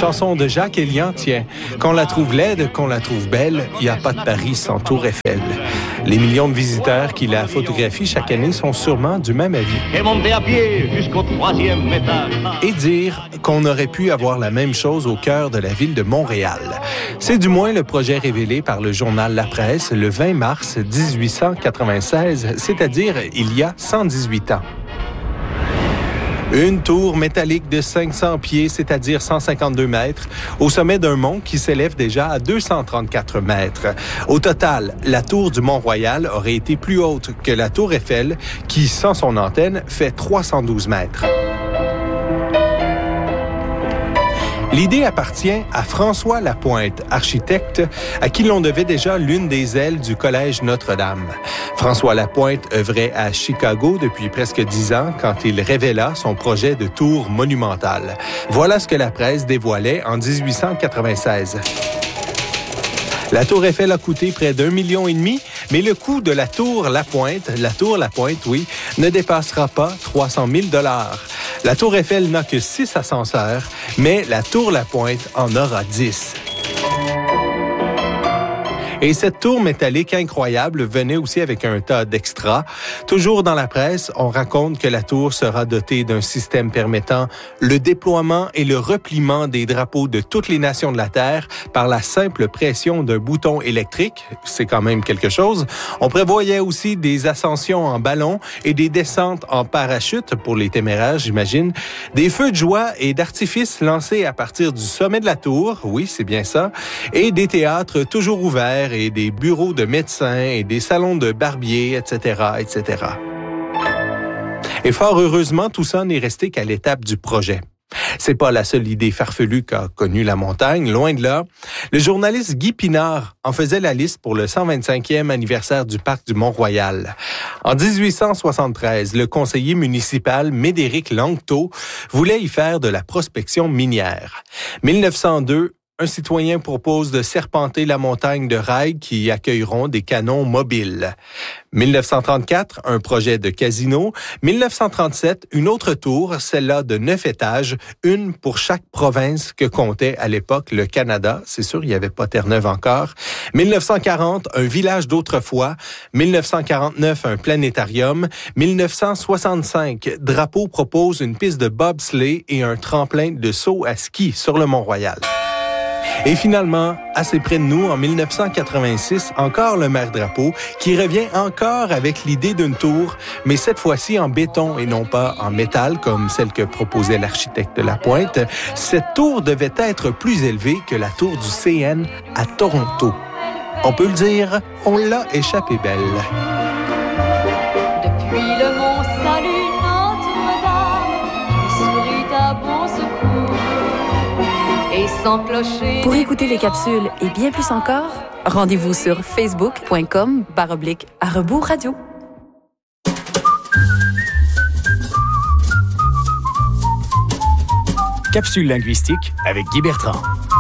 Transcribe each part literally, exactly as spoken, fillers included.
chanson de Jacques Elian, tiens. Qu'on la trouve laide, qu'on la trouve belle, il n'y a pas de Paris sans Tour Eiffel. Les millions de visiteurs qui la photographient chaque année sont sûrement du même avis. Et monter à pied jusqu'au troisième étage. Et dire qu'on aurait pu avoir la même chose au cœur de la ville de Montréal. C'est du moins le projet révélé par le journal La Presse le vingt mars dix-huit cent quatre-vingt-seize, c'est-à-dire il y a cent dix-huit ans. Une tour métallique de cinq cents pieds, c'est-à-dire cent cinquante-deux mètres, au sommet d'un mont qui s'élève déjà à deux cent trente-quatre mètres. Au total, la tour du Mont-Royal aurait été plus haute que la tour Eiffel, qui, sans son antenne, fait trois cent douze mètres. L'idée appartient à François Lapointe, architecte, à qui l'on devait déjà l'une des ailes du Collège Notre-Dame. François Lapointe œuvrait à Chicago depuis presque dix ans quand il révéla son projet de tour monumentale. Voilà ce que la presse dévoilait en dix-huit cent quatre-vingt-seize. La tour Eiffel a coûté près d'un million et demi, mais le coût de la tour Lapointe, la tour Lapointe, oui, ne dépassera pas trois cent mille dollars. La tour Eiffel n'a que six ascenseurs, mais la tour Lapointe en aura dix. Et cette tour métallique incroyable venait aussi avec un tas d'extras. Toujours dans la presse, on raconte que la tour sera dotée d'un système permettant le déploiement et le repliement des drapeaux de toutes les nations de la Terre par la simple pression d'un bouton électrique. C'est quand même quelque chose. On prévoyait aussi des ascensions en ballon et des descentes en parachute pour les téméraires, j'imagine. Des feux de joie et d'artifice lancés à partir du sommet de la tour, oui, c'est bien ça, et des théâtres toujours ouverts et des bureaux de médecins et des salons de barbiers, et cetera, et cetera. Et fort heureusement, tout ça n'est resté qu'à l'étape du projet. C'est pas la seule idée farfelue qu'a connue la montagne, loin de là. Le journaliste Guy Pinard en faisait la liste pour le cent vingt-cinquième anniversaire du parc du Mont-Royal. En dix-huit cent soixante-treize, le conseiller municipal Médéric Langteau voulait y faire de la prospection minière. mille neuf cent deux, un citoyen propose de serpenter la montagne de rails qui accueilleront des canons mobiles. mille neuf cent trente-quatre, un projet de casino. mille neuf cent trente-sept, une autre tour, celle-là de neuf étages, une pour chaque province que comptait à l'époque le Canada. C'est sûr, il n'y avait pas Terre-Neuve encore. mille neuf cent quarante, un village d'autrefois. mille neuf cent quarante-neuf, un planétarium. mille neuf cent soixante-cinq, Drapeau propose une piste de bobsleigh et un tremplin de saut à ski sur le Mont-Royal. Et finalement, assez près de nous, en mille neuf cent quatre-vingt-six, encore le maire Drapeau, qui revient encore avec l'idée d'une tour, mais cette fois-ci en béton et non pas en métal, comme celle que proposait l'architecte Lapointe. Cette tour devait être plus élevée que la tour du C N à Toronto. On peut le dire, on l'a échappé belle. Depuis le mont Salut Notre-Dame, sourit à bon secours. Et sans clocher. Pour écouter les capsules et bien plus encore, rendez-vous sur facebook.com barre oblique à rebours radio. Capsule linguistique avec Guy Bertrand.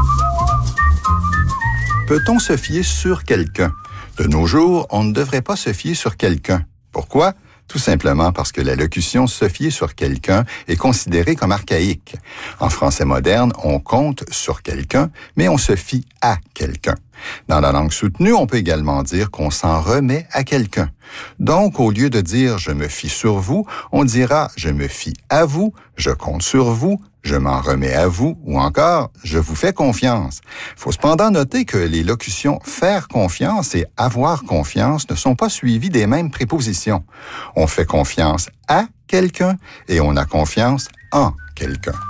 Peut-on se fier sur quelqu'un? De nos jours, on ne devrait pas se fier sur quelqu'un. Pourquoi? Tout simplement parce que la locution « se fier sur quelqu'un » est considérée comme archaïque. En français moderne, on compte sur quelqu'un, mais on se fie à quelqu'un. Dans la langue soutenue, on peut également dire qu'on s'en remet à quelqu'un. Donc, au lieu de dire « je me fie sur vous », on dira « je me fie à vous »,« je compte sur vous », je m'en remets à vous ou encore « je vous fais confiance ». Il faut cependant noter que les locutions « faire confiance » et « avoir confiance » ne sont pas suivies des mêmes prépositions. On fait confiance à quelqu'un et on a confiance en quelqu'un.